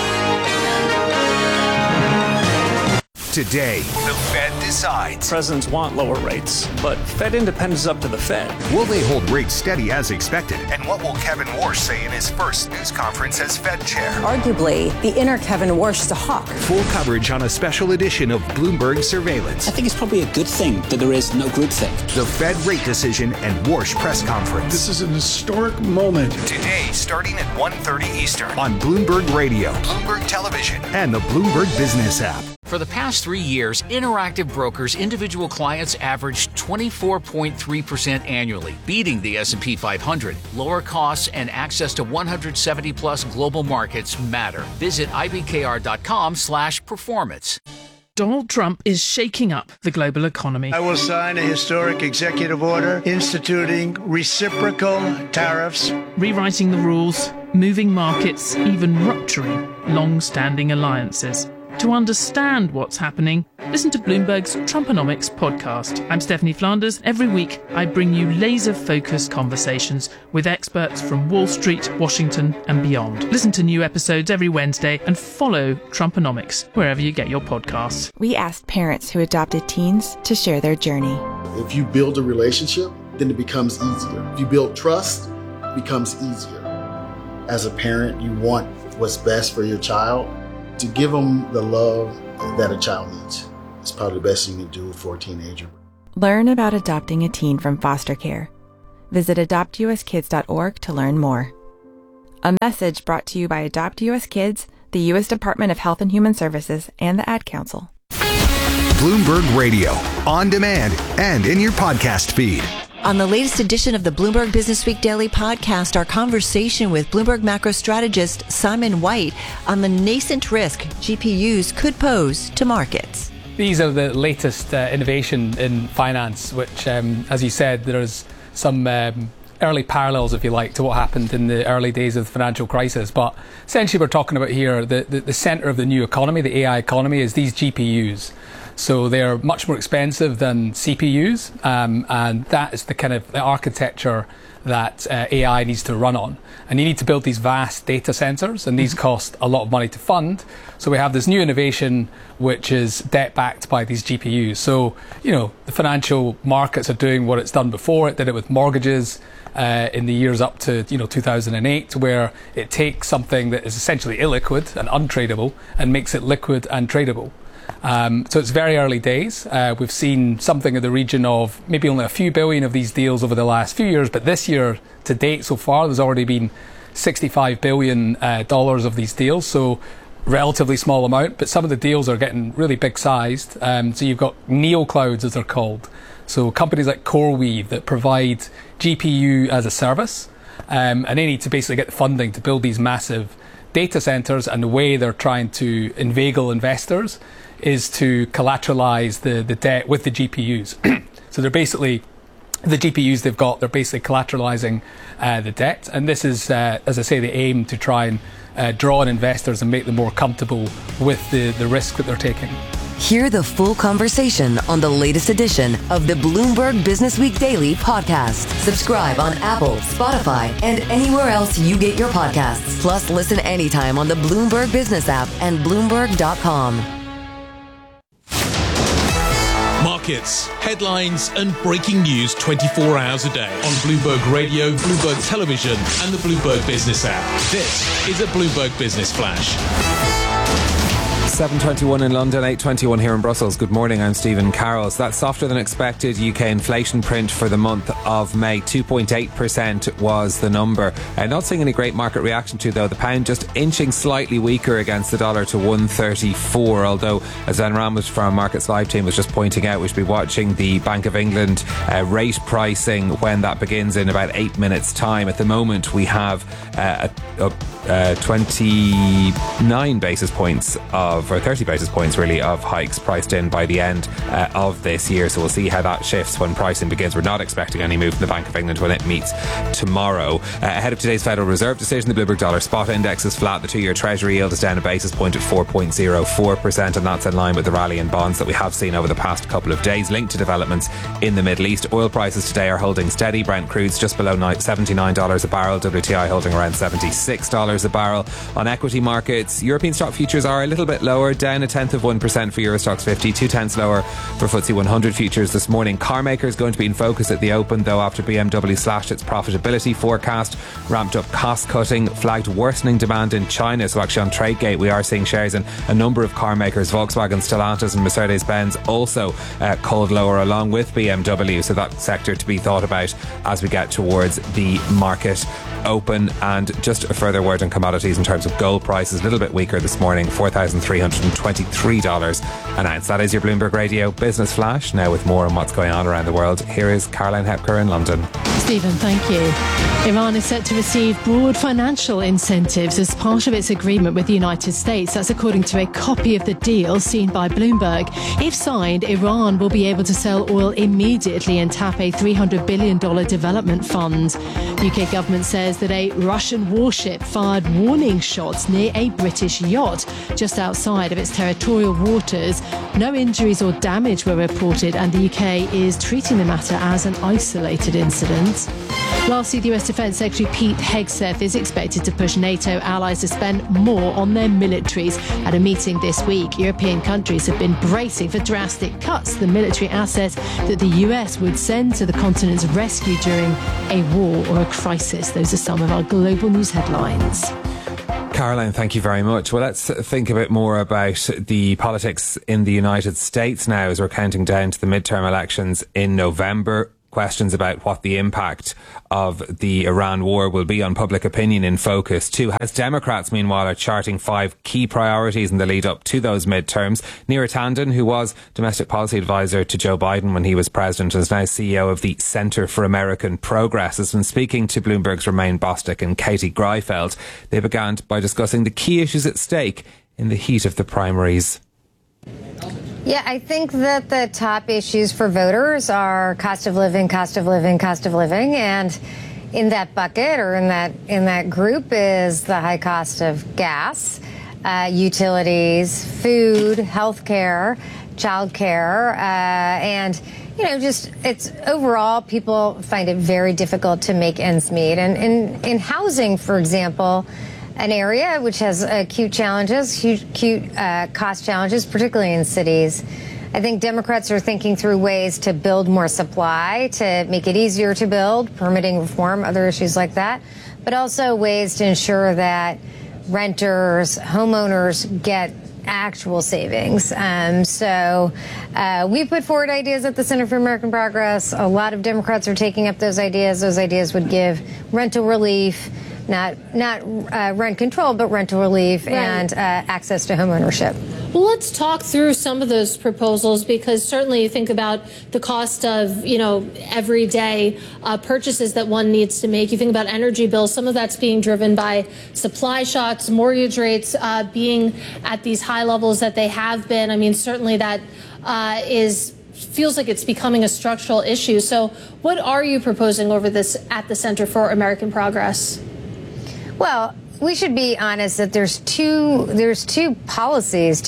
Today, the Fed decides. Presidents want lower rates, but Fed independence is up to the Fed. Will they hold rates steady as expected? And what will Kevin Warsh say in his first news conference as Fed chair? Arguably, the inner Kevin Warsh is a hawk. Full coverage on a special edition of Bloomberg Surveillance. I think it's probably a good thing that there is no groupthink. The Fed rate decision and Warsh press conference. This is an historic moment. Today, starting at 1:30 Eastern on Bloomberg Radio, Bloomberg Television, and the Bloomberg Business app. For the past 3 years, Interactive Brokers' individual clients averaged 24.3% annually, beating the S&P 500. Lower costs and access to 170-plus global markets matter. Visit ibkr.com/performance. Donald Trump is shaking up the global economy. I will sign a historic executive order instituting reciprocal tariffs, rewriting the rules, moving markets, even rupturing long-standing alliances. To understand what's happening, listen to Bloomberg's Trumponomics podcast. I'm Stephanie Flanders. Every week, I bring you laser-focused conversations with experts from Wall Street, Washington, and beyond. Listen to new episodes every Wednesday and follow Trumponomics wherever you get your podcasts. We asked parents who adopted teens to share their journey. If you build a relationship, then it becomes easier. If you build trust, it becomes easier. As a parent, you want what's best for your child. To give them the love that a child needs is probably the best you can do for a teenager. Learn about adopting a teen from foster care. Visit adoptuskids.org to learn more. A message brought to you by Adopt US Kids, the U.S. Department of Health and Human Services, and the Ad Council. Bloomberg Radio, on demand and in your podcast feed. On the latest edition of the Bloomberg Businessweek Daily podcast, our conversation with Bloomberg macro strategist Simon White on the nascent risk GPUs could pose to markets. These are the latest innovation in finance, which, as you said, there's some early parallels, if you like, to what happened in the early days of the financial crisis. But essentially, we're talking about here the center of the new economy, the AI economy, is these GPUs. So they're much more expensive than CPUs, and that is the kind of the architecture that AI needs to run on. And you need to build these vast data centers, and these cost a lot of money to fund. So we have this new innovation, which is debt-backed by these GPUs. So, you know, the financial markets are doing what it's done before. It did it with mortgages in the years up to, 2008, where it takes something that is essentially illiquid and untradeable and makes it liquid and tradable. So it's very early days. We've seen something in the region of maybe only a few billion of these deals over the last few years, but this year to date so far, there's already been $65 billion of these deals. So relatively small amount, but some of the deals are getting really big sized. So you've got neoclouds, as they're called. So companies like CoreWeave that provide GPU as a service, and they need to basically get the funding to build these massive data centers, and the way they're trying to inveigle investors is to collateralize the debt with the GPUs. So they're basically, the GPUs they've got, they're basically collateralizing the debt. And this is, as I say, the aim to try and draw in investors and make them more comfortable with the risk that they're taking. Hear the full conversation on the latest edition of the Bloomberg Businessweek Daily podcast. Subscribe on Apple, Spotify, and anywhere else you get your podcasts. Plus, listen anytime on the Bloomberg Business app and Bloomberg.com. Markets, headlines, and breaking news 24 hours a day on Bloomberg Radio, Bloomberg Television, and the Bloomberg Business app. This is a Bloomberg Business Flash. 7:21 in London, 8:21 here in Brussels. Good morning, I'm Stephen Carroll. So that's softer than expected UK inflation print for the month of May. 2.8% was the number. Not seeing any great market reaction to, though. The pound just inching slightly weaker against the dollar to 134, although, as Zen Ramos from our Markets Live team was just pointing out, we should be watching the Bank of England rate pricing when that begins in about 8 minutes' time. At the moment, we have 29 basis points or 30 basis points really of hikes priced in by the end of this year. So we'll see how that shifts when pricing begins. We're not expecting any move from the Bank of England when it meets tomorrow. Ahead of today's Federal Reserve decision, the Bloomberg Dollar Spot Index is flat. The 2-year Treasury yield is down a basis point at 4.04%, and that's in line with the rally in bonds that we have seen over the past couple of days, linked to developments in the Middle East. Oil prices today are holding steady. Brent crude's just below $79 a barrel. WTI holding around $76 a barrel. On equity markets, European stock futures are a little bit lower, down 0.1% for Euro Stoxx 50, 0.2 lower for FTSE 100 futures this morning. Car makers going to be in focus at the open, though, after BMW slashed its profitability forecast, ramped up cost cutting, flagged worsening demand in China. So actually on TradeGate we are seeing shares in a number of car makers, Volkswagen, Stellantis and Mercedes-Benz also called lower along with BMW. So that sector to be thought about as we get towards the market open. And just a further word on commodities in terms of gold prices, a little bit weaker this morning, $4,323 an ounce. That is your Bloomberg Radio Business Flash. Now with more on what's going on around the world, here is Caroline Hepker in London. Stephen, thank you. Iran is set to receive broad financial incentives as part of its agreement with the United States. That's according to a copy of the deal seen by Bloomberg. If signed, Iran will be able to sell oil immediately and tap a $300 billion development fund. The UK government says that a Russian warship fired warning shots near a British yacht just outside of its territorial waters. No injuries or damage were reported, and the UK is treating the matter as an isolated incident. Lastly, the US Defence Secretary Pete Hegseth is expected to push NATO allies to spend more on their militaries. At a meeting this week, European countries have been bracing for drastic cuts to the military assets that the US would send to the continent's rescue during a war or a crisis. Those are some of our global news headlines. Caroline, thank you very much. Well, let's think a bit more about the politics in the United States now as we're counting down to the midterm elections in November. Questions about what the impact of the Iran war will be on public opinion in focus too. As Democrats, meanwhile, are charting 5 key priorities in the lead up to those midterms. Neera Tanden, who was domestic policy advisor to Joe Biden when he was president, and is now CEO of the Center for American Progress, has been speaking to Bloomberg's Romaine Bostick and Katie Greifeld. They began by discussing the key issues at stake in the heat of the primaries. Yeah, I think that the top issues for voters are cost of living, and in that bucket or in that group is the high cost of gas, utilities, food, healthcare, childcare, and just it's overall people find it very difficult to make ends meet, and in housing, for example. An area which has acute challenges, acute cost challenges, particularly in cities. I think Democrats are thinking through ways to build more supply, to make it easier to build, permitting reform, other issues like that, but also ways to ensure that renters, homeowners get actual savings. So we put forward ideas at the Center for American Progress. A lot of Democrats are taking up those ideas. Those ideas would give rental relief, not rent control, but rental relief, right, and access to home ownership. Well, let's talk through some of those proposals, because certainly you think about the cost of, everyday purchases that one needs to make. You think about energy bills. Some of that's being driven by supply shocks, mortgage rates being at these high levels that they have been. I mean, certainly that feels like it's becoming a structural issue. So what are you proposing over this at the Center for American Progress? Well, we should be honest that there's two policies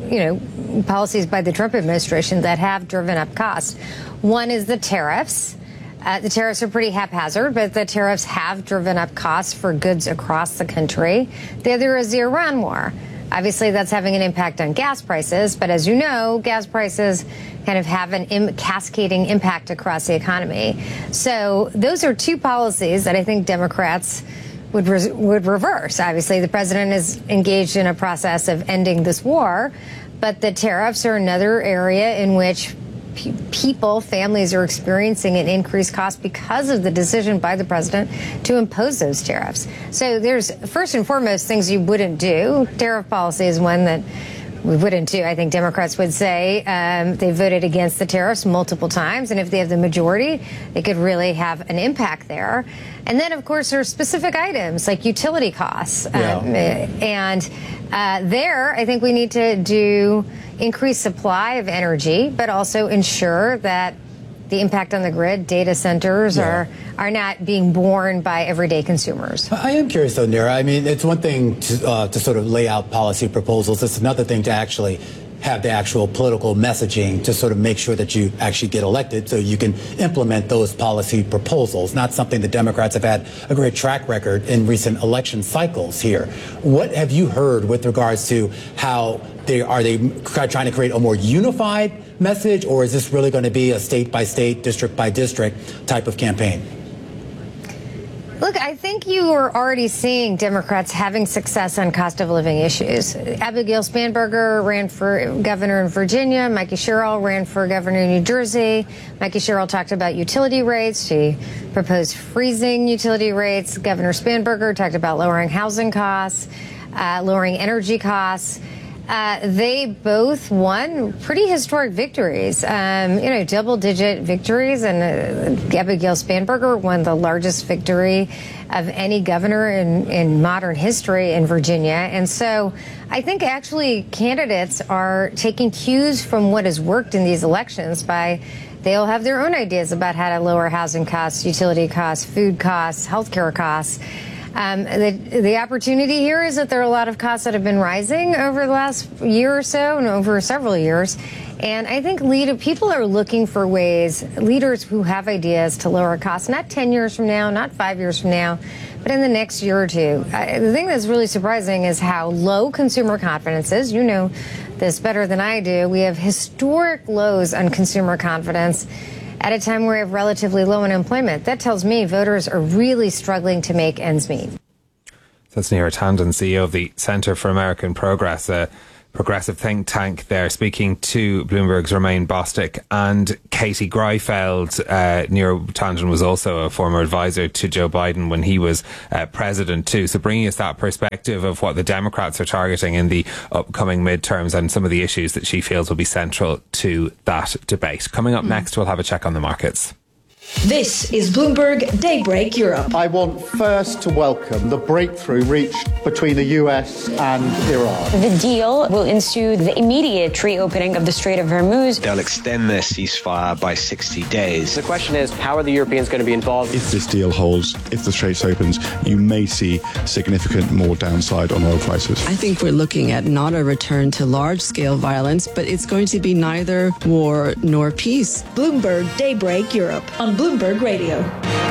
by the Trump administration that have driven up costs. One is the tariffs. The tariffs are pretty haphazard, but the tariffs have driven up costs for goods across the country. The other is the Iran war. Obviously, that's having an impact on gas prices, but as you know, gas prices kind of have an cascading impact across the economy. So those are two policies that I think Democrats would reverse. Obviously, the president is engaged in a process of ending this war, but the tariffs are another area in which families are experiencing an increased cost because of the decision by the president to impose those tariffs. So there's first and foremost things you wouldn't do. Tariff policy is one that we wouldn't do. I think Democrats would say they voted against the tariffs multiple times, and if they have the majority, they could really have an impact there. And then, of course, there are specific items like utility costs. And there, I think we need to do increased supply of energy, but also ensure that the impact on the grid, data centers are not being borne by everyday consumers. I am curious, though, Neera. I mean, it's one thing to sort of lay out policy proposals. It's another thing to actually have the actual political messaging to sort of make sure that you actually get elected so you can implement those policy proposals, not something the Democrats have had a great track record in recent election cycles here. What have you heard with regards to how are they trying to create a more unified message, or is this really going to be a state by state, district by district type of campaign? Look, I think you are already seeing Democrats having success on cost of living issues. Abigail Spanberger ran for governor in Virginia. Mikey Sherrill ran for governor in New Jersey. Mikey Sherrill talked about utility rates. She proposed freezing utility rates. Governor Spanberger talked about lowering housing costs, lowering energy costs. They both won pretty historic victories, double-digit victories, and Abigail Spanberger won the largest victory of any governor in modern history in Virginia. And so I think actually candidates are taking cues from what has worked in these elections they'll have their own ideas about how to lower housing costs, utility costs, food costs, healthcare costs. The opportunity here is that there are a lot of costs that have been rising over the last year or so and over several years. And I think people are looking for ways, leaders who have ideas to lower costs, not 10 years from now, not 5 years from now, but in the next year or two. The thing that's really surprising is how low consumer confidence is. You know this better than I do. We have historic lows on consumer confidence at a time where we have relatively low unemployment. That tells me voters are really struggling to make ends meet. That's Neera Tanden, CEO of the Centre for American Progress, a progressive think tank there, speaking to Bloomberg's Romaine Bostick and Katie Greifeld. Neera Tanden was also a former advisor to Joe Biden when he was president too. So bringing us that perspective of what the Democrats are targeting in the upcoming midterms and some of the issues that she feels will be central to that debate. Coming up next, we'll have a check on the markets. This is Bloomberg Daybreak Europe. I want first to welcome the breakthrough reached between the US and Iran. The deal will ensue the immediate reopening of the Strait of Hormuz. They'll extend the ceasefire by 60 days. The question is, how are the Europeans going to be involved? If this deal holds, if the Straits opens, you may see significant more downside on oil prices. I think we're looking at not a return to large-scale violence, but it's going to be neither war nor peace. Bloomberg Daybreak Europe on Bloomberg Radio.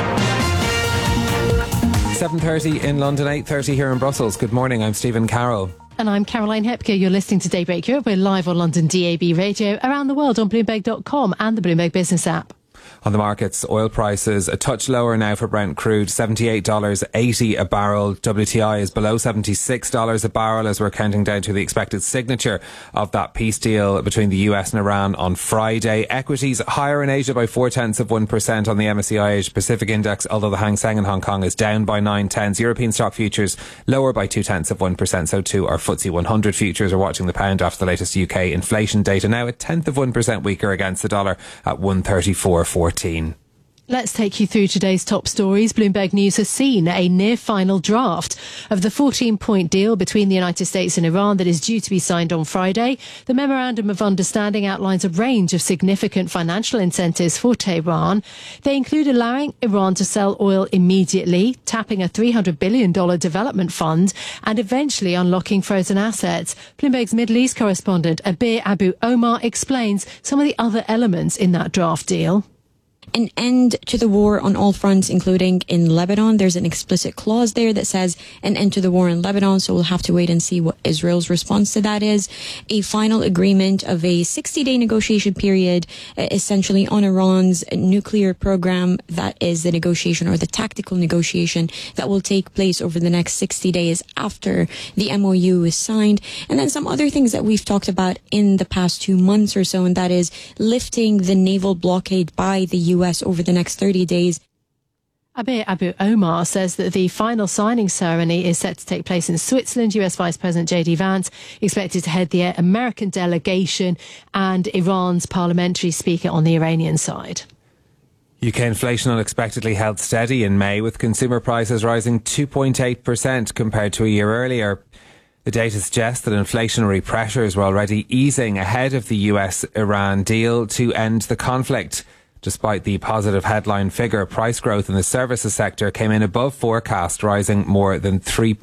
7:30 in London, 8:30 here in Brussels. Good morning, I'm Stephen Carroll. And I'm Caroline Hepker. You're listening to Daybreak Europe. We're live on London DAB radio, around the world on Bloomberg.com and the Bloomberg Business app. On the markets, oil prices a touch lower now for Brent crude, $78.80 a barrel. WTI is below $76 a barrel as we're counting down to the expected signature of that peace deal between the US and Iran on Friday. Equities higher in Asia by 0.4% on the MSCI Asia Pacific Index, although the Hang Seng in Hong Kong is down by 0.9. European stock futures lower by 0.2%. So too are FTSE 100 futures are watching the pound after the latest UK inflation data, now 0.1% weaker against the dollar at 134.14. Let's take you through today's top stories. Bloomberg News has seen a near-final draft of the 14-point deal between the United States and Iran that is due to be signed on Friday. The Memorandum of Understanding outlines a range of significant financial incentives for Tehran. They include allowing Iran to sell oil immediately, tapping a $300 billion development fund, and eventually unlocking frozen assets. Bloomberg's Middle East correspondent Abir Abu Omar explains some of the other elements in that draft deal. An end to the war on all fronts, including in Lebanon. There's an explicit clause there that says an end to the war in Lebanon, so we'll have to wait and see what Israel's response to that is. A final agreement of a 60-day negotiation period, essentially on Iran's nuclear program. That is the negotiation or the tactical negotiation that will take place over the next 60 days after the MOU is signed. And then some other things that we've talked about in the past 2 months or so, and that is lifting the naval blockade by the US over the next 30 days. Abir Abu Omar says that the final signing ceremony is set to take place in Switzerland. US Vice President J.D. Vance expected to head the American delegation and Iran's parliamentary speaker on the Iranian side. UK inflation unexpectedly held steady in May, with consumer prices rising 2.8% compared to a year earlier. The data suggests that inflationary pressures were already easing ahead of the US-Iran deal to end the conflict. Despite the positive headline figure, price growth in the services sector came in above forecast, rising more than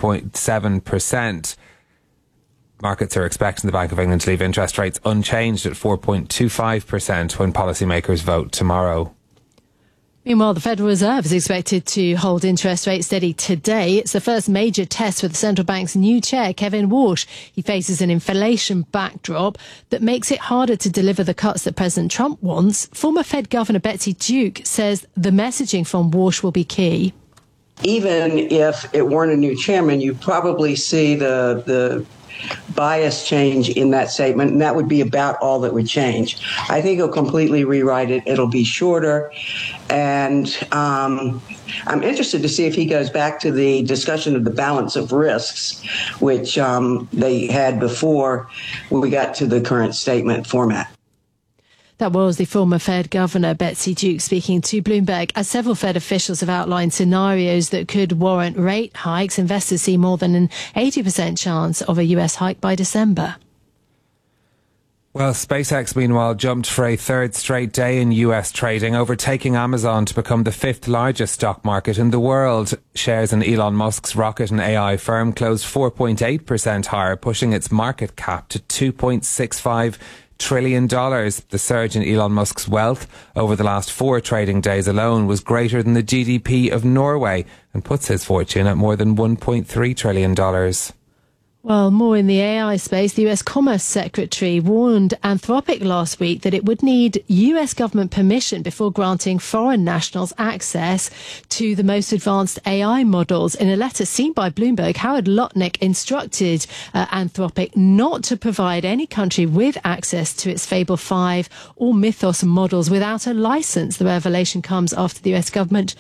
3.7%. Markets are expecting the Bank of England to leave interest rates unchanged at 4.25% when policymakers vote tomorrow. Meanwhile, the Federal Reserve is expected to hold interest rates steady today. It's the first major test for the central bank's new chair, Kevin Warsh. He faces an inflation backdrop that makes it harder to deliver the cuts that President Trump wants. Former Fed Governor Betsy Duke says the messaging from Warsh will be key. even if it weren't a new chairman, you probably see the bias change in that statement, and that would be about all that would change. I think he'll completely rewrite it. It'll be shorter, and I'm interested to see if he goes back to the discussion of the balance of risks, which they had before we got to the current statement format. That was the former Fed Governor Betsy Duke speaking to Bloomberg. As several Fed officials have outlined scenarios that could warrant rate hikes, investors see more than an 80% chance of a US hike by December. Well, SpaceX, meanwhile, jumped for a third straight day in US trading, overtaking Amazon to become the fifth largest stock market in the world. Shares in Elon Musk's rocket and AI firm closed 4.8% higher, pushing its market cap to $2.65 trillion. The surge in Elon Musk's wealth over the last 4 trading days alone was greater than the GDP of Norway and puts his fortune at more than $1.3 trillion. Well, more in the AI space, the US Commerce Secretary warned Anthropic last week that it would need US government permission before granting foreign nationals access to the most advanced AI models. In a letter seen by Bloomberg, Howard Lutnick instructed Anthropic not to provide any country with access to its Fable 5 or Mythos models without a license. The revelation comes after the US government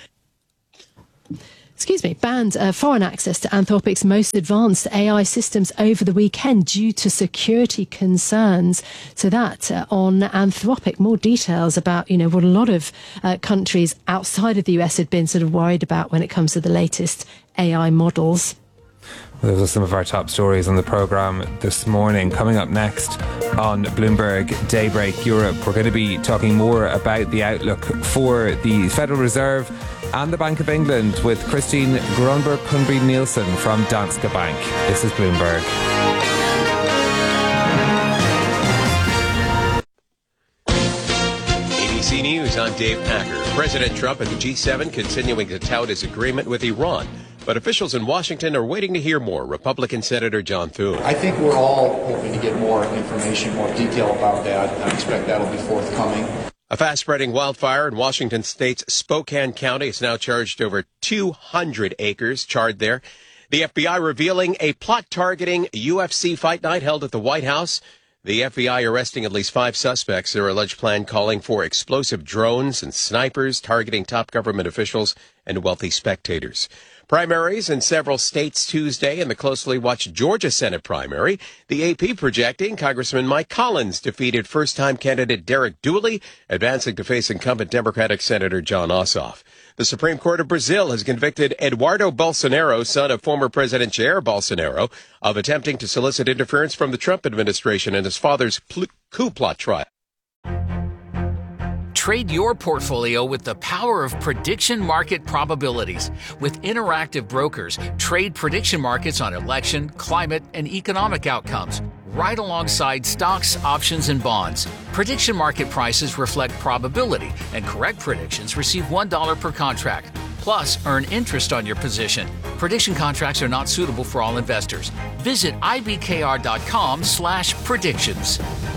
banned foreign access to Anthropic's most advanced AI systems over the weekend due to security concerns. So that on Anthropic, more details about, what a lot of countries outside of the US had been sort of worried about when it comes to the latest AI models. Those are some of our top stories on the programme this morning. Coming up next on Bloomberg Daybreak Europe, we're going to be talking more about the outlook for the Federal Reserve and the Bank of England with Christine Grönberg-Kunnby-Nielsen from Danske Bank. This is Bloomberg. ABC News, I'm Dave Packer. President Trump and the G7 continuing to tout his agreement with Iran. But officials in Washington are waiting to hear more. Republican Senator John Thune. I think we're all hoping to get more information, more detail about that. I expect that'll be forthcoming. A fast-spreading wildfire in Washington state's Spokane County is now charged over 200 acres charred there. The FBI revealing a plot targeting UFC fight night held at the White House. The FBI arresting at least 5 suspects. Their alleged plan calling for explosive drones and snipers targeting top government officials and wealthy spectators. Primaries in several states Tuesday in the closely watched Georgia Senate primary. The AP projecting Congressman Mike Collins defeated first-time candidate Derek Dooley, advancing to face incumbent Democratic Senator John Ossoff. The Supreme Court of Brazil has convicted Eduardo Bolsonaro, son of former President Jair Bolsonaro, of attempting to solicit interference from the Trump administration in his father's coup plot trial. Trade your portfolio with the power of prediction market probabilities. With Interactive Brokers, trade prediction markets on election, climate, and economic outcomes, right alongside stocks, options, and bonds. Prediction market prices reflect probability, and correct predictions receive $1 per contract. Plus, earn interest on your position. Prediction contracts are not suitable for all investors. Visit ibkr.com/predictions.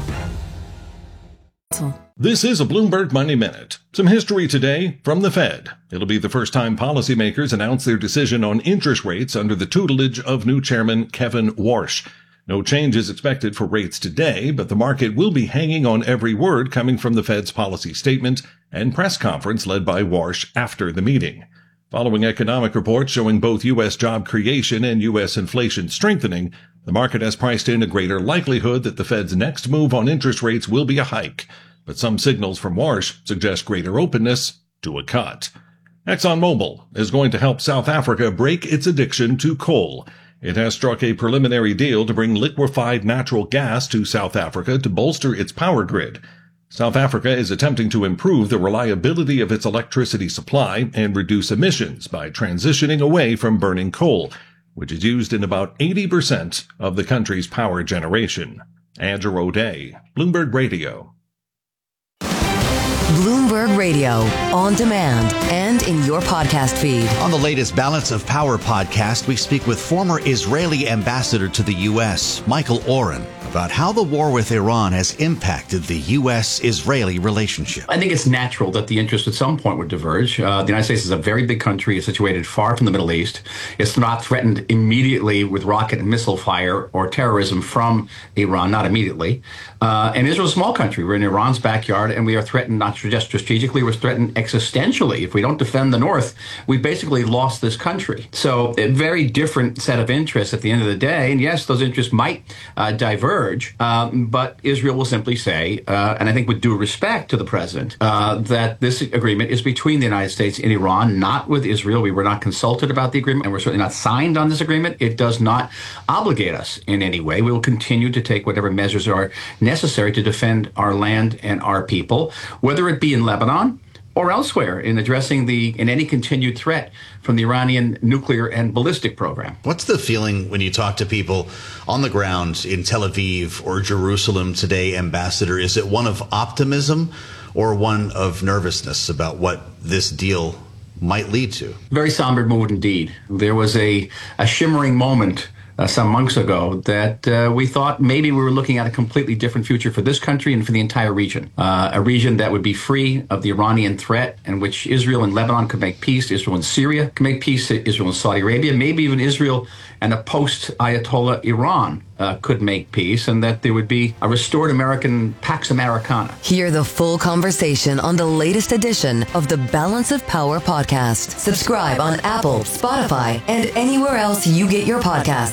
This is a Bloomberg Money Minute. Some history today from the Fed. It'll be the first time policymakers announce their decision on interest rates under the tutelage of new chairman Kevin Warsh. No change is expected for rates today, but the market will be hanging on every word coming from the Fed's policy statement and press conference led by Warsh after the meeting. Following economic reports showing both U.S. job creation and U.S. inflation strengthening, the market has priced in a greater likelihood that the Fed's next move on interest rates will be a hike. But some signals from Warsh suggest greater openness to a cut. ExxonMobil is going to help South Africa break its addiction to coal. It has struck a preliminary deal to bring liquefied natural gas to South Africa to bolster its power grid. South Africa is attempting to improve the reliability of its electricity supply and reduce emissions by transitioning away from burning coal, which is used in about 80% of the country's power generation. Andrew O'Day, Bloomberg Radio. Bloomberg Bloomberg Radio, on demand, and in your podcast feed. On the latest Balance of Power podcast, we speak with former Israeli ambassador to the U.S., Michael Oren, about how the war with Iran has impacted the U.S.-Israeli relationship. I think it's natural that the interests at some point would diverge. The United States is a very big country. It's situated far from the Middle East. It's not threatened immediately with rocket and missile fire or terrorism from Iran, not immediately. And Israel's a small country. We're in Iran's backyard, and we are threatened not just strategically, we're threatened existentially. If we don't defend the North, we basically lost this country. So a very different set of interests at the end of the day. And yes, those interests might diverge. But Israel will simply say, and I think with due respect to the president, that this agreement is between the United States and Iran, not with Israel. We were not consulted about the agreement, and we're certainly not signed on this agreement. It does not obligate us in any way. We will continue to take whatever measures are necessary to defend our land and our people, whether it be in Lebanon or elsewhere, in addressing any continued threat from the Iranian nuclear and ballistic program. What's the feeling when you talk to people on the ground in Tel Aviv or Jerusalem today, Ambassador? Is it one of optimism or one of nervousness about what this deal might lead to? Very somber mood indeed. There was a shimmering moment some months ago that we thought maybe we were looking at a completely different future for this country and for the entire region. A region that would be free of the Iranian threat, in which Israel and Lebanon could make peace, Israel and Syria could make peace, Israel and Saudi Arabia, maybe even Israel and a post-Ayatollah Iran could make peace, and that there would be a restored American Pax Americana. Hear the full conversation on the latest edition of the Balance of Power podcast. Subscribe on Apple, Spotify, and anywhere else you get your podcasts.